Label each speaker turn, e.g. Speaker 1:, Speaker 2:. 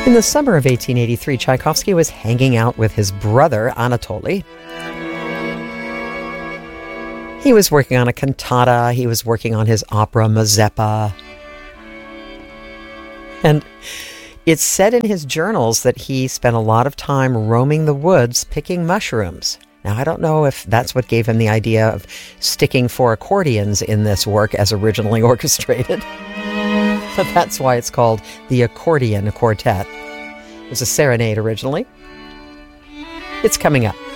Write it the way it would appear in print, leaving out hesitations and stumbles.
Speaker 1: In the summer of 1883, Tchaikovsky was hanging out with his brother, Anatoly. He was working on a cantata. He was working on his opera, Mazeppa. And it's said in his journals that he spent a lot of time roaming the woods picking mushrooms. Now, I don't know if that's what gave him the idea of sticking 4 accordions in this work as originally orchestrated. But that's why it's called the Accordion Quartet. It was a serenade originally. It's coming up.